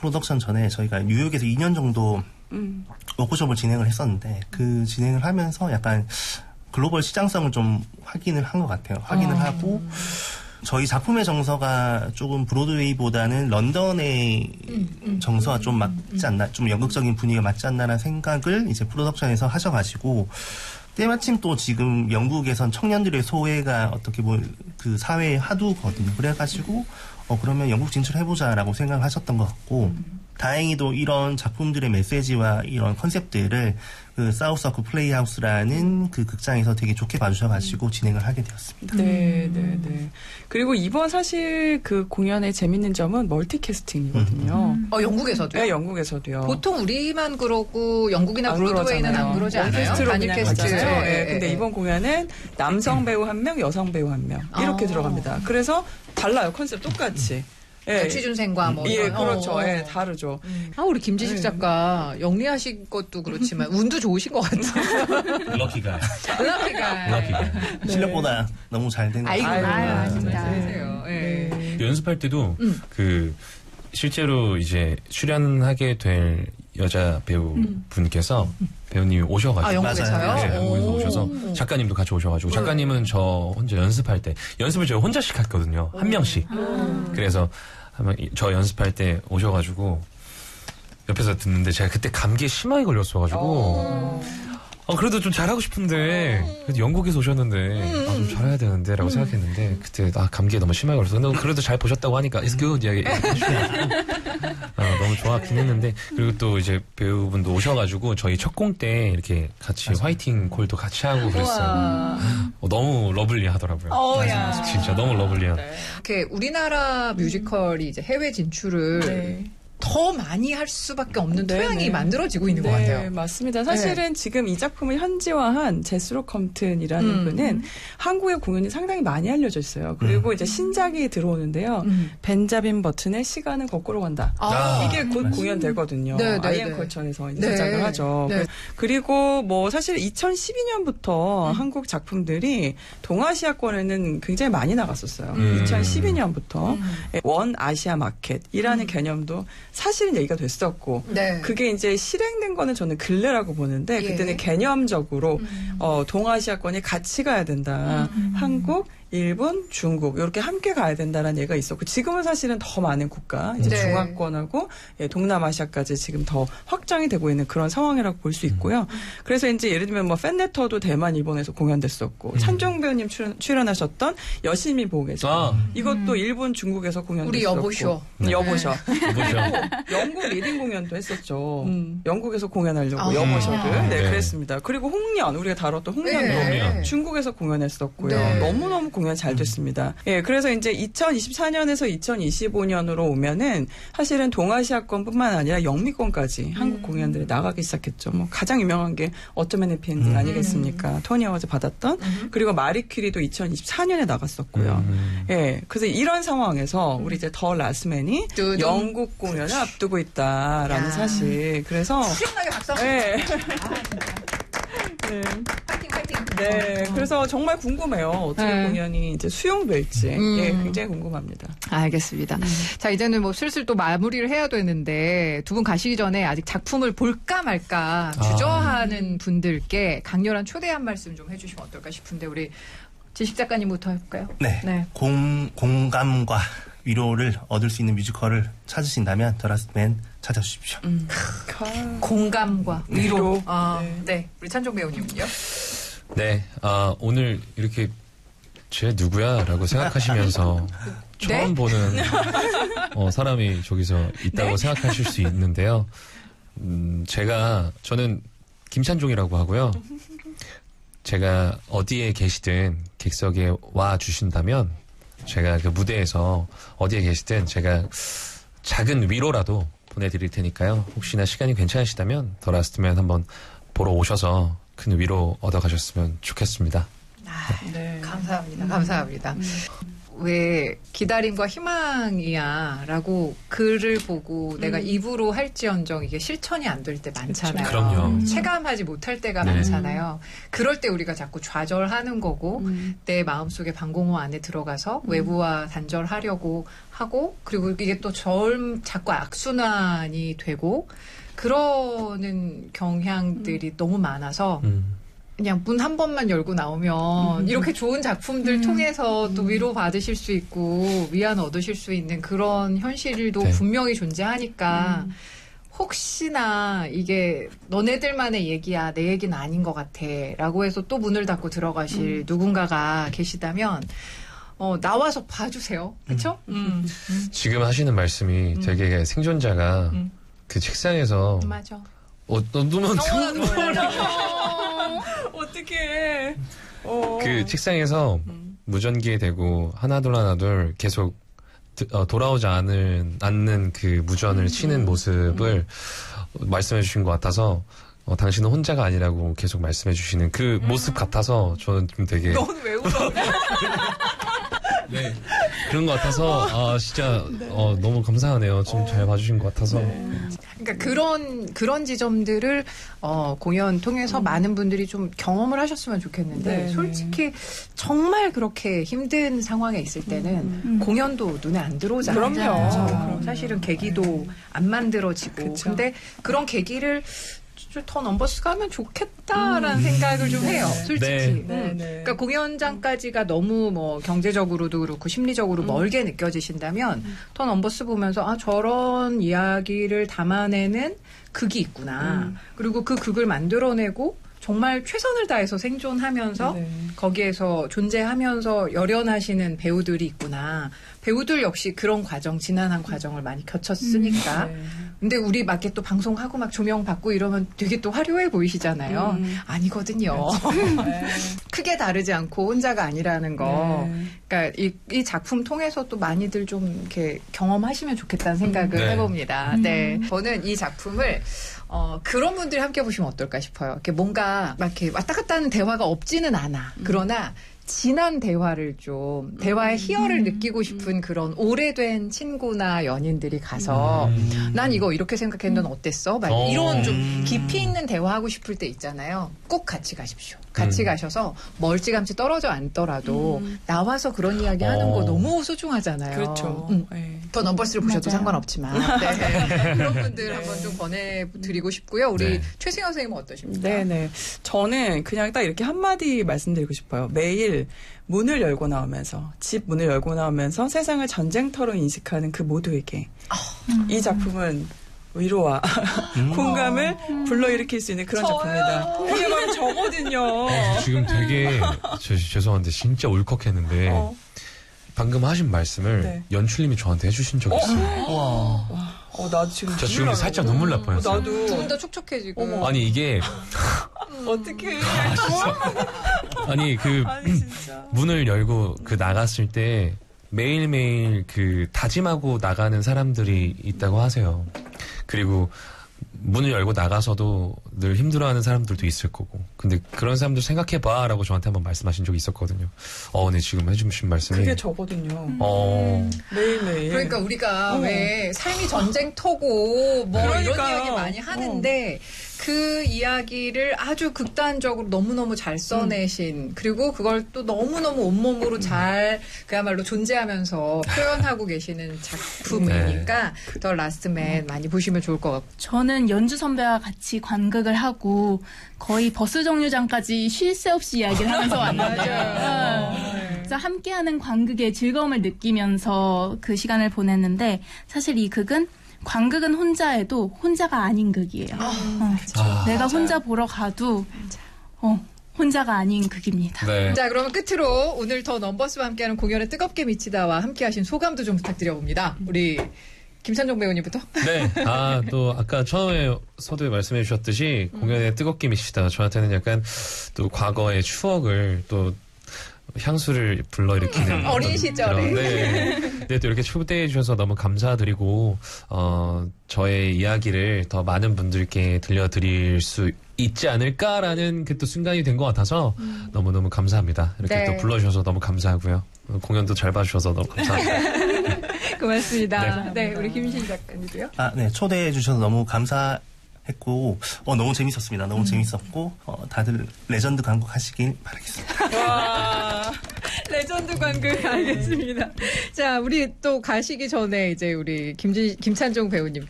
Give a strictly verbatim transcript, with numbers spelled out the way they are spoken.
프로덕션 전에 저희가 뉴욕에서 이 년 정도 음. 워크숍을 진행을 했었는데 그 진행을 하면서 약간 글로벌 시장성을 좀 확인을 한 것 같아요. 확인을 어. 하고 저희 작품의 정서가 조금 브로드웨이보다는 런던의 음, 음, 정서와 좀 맞지 않나, 좀 연극적인 분위기가 맞지 않나라는 생각을 이제 프로덕션에서 하셔가지고 때마침 또 지금 영국에선 청년들의 소외가 어떻게 보면 그 사회의 하두거든요. 그래가지고 어 그러면 영국 진출해보자라고 생각을 하셨던 것 같고 음. 다행히도 이런 작품들의 메시지와 이런 컨셉들을 그 사우스워크 플레이하우스라는 그 극장에서 되게 좋게 봐주셔가지고 음. 진행을 하게 되었습니다. 네, 네, 네. 그리고 이번 사실 그 공연의 재밌는 점은 멀티캐스팅이거든요. 음. 어, 영국에서도요? 네, 영국에서도요. 보통 우리만 그러고 영국이나 안 브로드웨이는 안 그러지 않아요? 단일 캐스트. 네, 네. 근데 이번 공연은 남성 배우 한 명, 여성 배우 한 명 이렇게 아. 들어갑니다. 그래서 달라요. 컨셉 똑같이. 예. 취준생과 뭐. 예, 그렇죠. 어. 예, 다르죠. 음. 아, 우리 김지식 네. 작가, 영리하신 것도 그렇지만, 운도 좋으신 것 같아요. 럭키가. 럭키가. 럭키가. 네. 실력보다 너무 잘 된 것 같아요. 아이고, 아유, 아닙니다. 아유, 네. 네. 연습할 때도, 음. 그, 실제로 이제 출연하게 될 여자 배우분께서 음. 배우님이 오셔가지고. 아, 영국에서요? 네, 영국에서 오셔서 작가님도 같이 오셔가지고 작가님은 저 혼자 연습할 때 연습을 제가 혼자씩 했거든요. 한 명씩. 음. 그래서 저 연습할 때 오셔가지고 옆에서 듣는데 제가 그때 감기에 심하게 걸렸어가지고 아, 그래도 좀 잘하고 싶은데 그래도 영국에서 오셨는데 아, 좀 잘해야 되는데 라고 생각했는데 그때 아 감기에 너무 심하게 걸려서 근데 그래도 잘 보셨다고 하니까 it's good 이야기 해주셔가지고 아, 너무 좋았긴 했는데 그리고 또 이제 배우분도 오셔가지고 저희 첫 공 때 이렇게 같이 맞아. 화이팅 콜도 같이 하고 그랬어요. 어, 너무 러블리 하더라고요. 어, 야. 진짜 너무 러블리한. 네. 이렇게 우리나라 뮤지컬이 이제 해외 진출을 네. 더 많이 할 수밖에 없는 네, 토양이 네. 만들어지고 있는 네, 것 같아요. 맞습니다. 사실은 네. 지금 이 작품을 현지화한 제스로 컴튼이라는 음. 분은 한국의 공연이 상당히 많이 알려져 있어요. 그리고 음. 이제 신작이 들어오는데요. 음. 벤자민 버튼의 시간은 거꾸로 간다. 아. 이게 곧 맞습니다. 공연되거든요. 네, 네, 아이엠 컬천에서 이제 시작을 네. 하죠. 네. 그리고 뭐 사실 이천십이 년부터 음. 한국 작품들이 동아시아권에는 굉장히 많이 나갔었어요. 음. 이천십이 년부터 음. 원 아시아 마켓이라는 음. 개념도 사실은 얘기가 됐었고 네. 그게 이제 실행된 거는 저는 근래라고 보는데 예. 그때는 개념적으로 음. 어, 동아시아권이 같이 가야 된다. 음. 한국, 일본, 중국 이렇게 함께 가야 된다라는 얘기가 있었고 지금은 사실은 더 많은 국가 이제 네. 중화권하고 예, 동남아시아까지 지금 더 확장이 되고 있는 그런 상황이라고 볼 수 있고요. 음. 그래서 이제 예를 들면 뭐 팬레터도 대만, 일본에서 공연됐었고 음. 찬종 배우님 출연, 출연하셨던 여심이 보겠어. 아. 이것도 음. 일본, 중국에서 공연됐었고 우리 여보쇼. 네. 여보쇼. 그리고 영국 리딩 공연도 했었죠. 음. 영국에서 공연하려고 아. 여보쇼를 아. 네, 네 그랬습니다. 그리고 홍련 우리가 다뤘던 홍련도 네. 중국에서 공연했었고요. 네. 너무너무 공연 잘 됐습니다. 예, 그래서 이제 이천이십사 년에서 이천이십오 년으로 오면은 사실은 동아시아권뿐만 아니라 영미권까지 음. 한국 공연들이 나가기 시작했죠. 뭐 가장 유명한 게 어쩌면 해피엔딩 음. 아니겠습니까? 토니 어워즈 받았던 음. 그리고 마리 퀴리도 이천이십사 년에 나갔었고요. 음. 예, 그래서 이런 상황에서 우리 이제 더 라스맨이 뚜둥. 영국 공연을 앞두고 있다라는 야. 사실. 그래서 시원하게 박수. 예. 아, 네. 파이팅 파이팅. 네, 어. 그래서 정말 궁금해요. 어떻게 네. 공연이 이제 수용될지. 음. 예, 굉장히 궁금합니다. 알겠습니다. 음. 자, 이제는 뭐 슬슬 또 마무리를 해야 되는데 두 분 가시기 전에 아직 작품을 볼까 말까 주저하는 아. 분들께 강렬한 초대 한 말씀 좀 해주시면 어떨까 싶은데 우리 지식 작가님부터 해볼까요? 네. 네. 공, 공감과 위로를 얻을 수 있는 뮤지컬을 찾으신다면 더 라스트맨 찾아주십시오. 음. 공감과 위로. 위로. 아, 네. 네. 우리 찬종 배우님은요? 네. 아, 오늘 이렇게 쟤 누구야? 라고 생각하시면서 처음 네? 보는 어, 사람이 저기서 있다고 네? 생각하실 수 있는데요. 음, 제가 저는 김찬종이라고 하고요. 제가 어디에 계시든 객석에 와 주신다면 제가 그 무대에서 어디에 계시든 제가 작은 위로라도 보내드릴 테니까요. 혹시나 시간이 괜찮으시다면 더 라스트맨 한번 보러 오셔서 큰 위로 얻어가셨으면 좋겠습니다. 아, 네. 감사합니다. 감사합니다. 음. 왜 기다림과 희망이야 라고 글을 보고 음. 내가 입으로 할지언정 이게 실천이 안 될 때 많잖아요. 그럼요. 음. 체감하지 못할 때가 네. 많잖아요. 그럴 때 우리가 자꾸 좌절하는 거고 음. 내 마음속에 방공호 안에 들어가서 음. 외부와 단절하려고 하고 그리고 이게 또 절 자꾸 악순환이 되고 그러는 경향들이 음. 너무 많아서 음. 그냥 문 한 번만 열고 나오면 음. 이렇게 좋은 작품들 음. 통해서 또 위로 받으실 수 있고 위안 얻으실 수 있는 그런 현실도 네. 분명히 존재하니까 음. 혹시나 이게 너네들만의 얘기야 내 얘기는 아닌 것 같아 라고 해서 또 문을 닫고 들어가실 음. 누군가가 계시다면 어, 나와서 봐주세요. 그렇죠? 음. 음. 지금 하시는 말씀이 음. 되게 생존자가 음. 그 책상에서 맞아. 어, 너무만 어떡해. 어. 그 책상에서 음. 무전기에 대고 하나둘 하나둘 계속 어, 돌아오지 않은, 않는 그 무전을 음. 치는 모습을 음. 말씀해 주신 것 같아서 어, 당신은 혼자가 아니라고 계속 말씀해 주시는 그 음. 모습 같아서 저는 좀 되게 너는 왜 울어? 네. 그런 것 같아서 아 진짜 네. 어, 너무 감사하네요. 좀 잘 봐주신 것 같아서. 네. 그러니까 그런 그런 지점들을 어, 공연 통해서 음. 많은 분들이 좀 경험을 하셨으면 좋겠는데 네. 솔직히 정말 그렇게 힘든 상황에 있을 때는 음. 공연도 눈에 안 들어오잖아요. 그럼요. 그럼요. 사실은 계기도 네. 안 만들어지고. 그쵸. 근데 그런 계기를 더 넘버스가 하면 좋겠다라는 음. 생각을 좀 해요. 솔직히. 네. 음. 네, 네. 그러니까 공연장까지가 너무 뭐 경제적으로도 그렇고 심리적으로 음. 멀게 느껴지신다면 음. 더 넘버스 보면서 아 저런 이야기를 담아내는 극이 있구나. 음. 그리고 그 극을 만들어내고 정말 최선을 다해서 생존하면서 네. 거기에서 존재하면서 열연하시는 배우들이 있구나. 배우들 역시 그런 과정, 지난한 과정을 많이 겪었으니까. 음, 네. 근데 우리 막 이렇게 또 방송하고 막 조명 받고 이러면 되게 또 화려해 보이시잖아요. 음. 아니거든요. 네. 크게 다르지 않고 혼자가 아니라는 거. 네. 그러니까 이, 이 작품 통해서 또 많이들 좀 이렇게 경험하시면 좋겠다는 생각을 네. 해봅니다. 음. 네. 저는 이 작품을 어, 그런 분들이 함께 보시면 어떨까 싶어요. 이렇게 뭔가 막 이렇게 왔다 갔다 하는 대화가 없지는 않아. 음. 그러나 진한 대화를 좀 대화의 희열을 음. 느끼고 싶은 그런 오래된 친구나 연인들이 가서 음. 난 이거 이렇게 생각했는데 넌 어땠어? 막 어. 이런 좀 깊이 있는 대화하고 싶을 때 있잖아요. 꼭 같이 가십시오. 같이 음. 가셔서 멀찌감치 떨어져 앉더라도 음. 나와서 그런 이야기 하는 어. 거 너무 소중하잖아요. 그렇죠. 음. 네. 더 넘버스를 보셔도 맞아요. 상관없지만 네. 그런 분들 네. 한번 좀 권해드리고 싶고요. 우리 네. 최승현 선생님은 어떠십니까? 네네. 저는 그냥 딱 이렇게 한마디 말씀드리고 싶어요. 매일 문을 열고 나오면서 집 문을 열고 나오면서 세상을 전쟁터로 인식하는 그 모두에게 음. 이 작품은 위로와 음. 공감을 음. 불러일으킬 수 있는 그런 저요. 작품이다. 이게 바로 저거든요. 어, 지금 되게 저, 죄송한데 진짜 울컥했는데 어. 방금 하신 말씀을 네. 연출님이 저한테 해주신 적이 있어요. 어? 와. 어, 나도 지금 저 지금 살짝 눈물 날 뻔했어요. 어, 나도 두 분 다 촉촉해지고. 어머. 아니 이게 음. 어떻게? 아니 그 아니, 문을 열고 그 나갔을 때 매일매일 그 다짐하고 나가는 사람들이 있다고 하세요. 그리고 문을 열고 나가서도 늘 힘들어하는 사람들도 있을 거고. 근데 그런 사람들 생각해봐 라고 저한테 한번 말씀하신 적이 있었거든요. 어, 네, 지금 해주신 말씀이. 그게 저거든요. 어. 매일매일. 그러니까 우리가 어. 왜 삶이 전쟁터고 뭐 그러니까요. 이런 이야기 많이 하는데 어. 그 이야기를 아주 극단적으로 너무너무 잘 써내신 음. 그리고 그걸 또 너무너무 온몸으로 음. 잘 그야말로 존재하면서 표현하고 계시는 작품이니까 네. 더 라스트맨 많이 보시면 좋을 것 같고. 저는 연주 선배와 같이 관극을 하고 거의 버스 정류장까지 쉴 새 없이 이야기를 하면서 왔는데 그래서 함께하는 관극의 즐거움을 느끼면서 그 시간을 보냈는데 사실 이 극은 관극은 혼자 해도 혼자가 아닌 극이에요. 아, 어. 아, 내가 맞아요. 혼자 보러 가도 어, 혼자가 아닌 극입니다. 네. 자, 그러면 끝으로 오늘 더 넘버스와 함께하는 공연에 뜨겁게 미치다와 함께하신 소감도 좀 부탁드려봅니다. 우리 김찬종 배우님부터. 네. 아, 또 아까 처음에 서두에 말씀해 주셨듯이 공연에 음. 뜨겁게 미치다. 저한테는 약간 또 과거의 추억을 또 향수를 불러일으키는 어린 시절에. 네. 네, 또 이렇게 초대해 주셔서 너무 감사드리고 어, 저의 이야기를 더 많은 분들께 들려드릴 수 있지 않을까라는 그 또 순간이 된 것 같아서 음. 너무너무 감사합니다. 이렇게 네. 또 불러주셔서 너무 감사하고요. 공연도 잘 봐주셔서 너무 감사합니다. 고맙습니다. 네, 네 우리 김신 작가님도요. 아, 네, 초대해 주셔서 너무 감사했고, 어, 너무 재밌었습니다. 너무 음. 재밌었고, 어, 다들 레전드 관객 하시길 바라겠습니다. 와, 레전드 관객 알겠습니다. 자, 우리 또 가시기 전에 이제 우리 김진, 김찬종 배우님